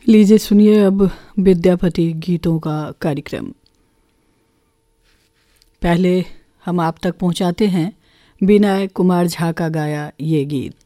लीजिए सुनिए अब विद्यापति गीतों का कार्यक्रम। पहले हम आप तक पहुंचाते हैं विनय कुमार झा का गाया ये गीत।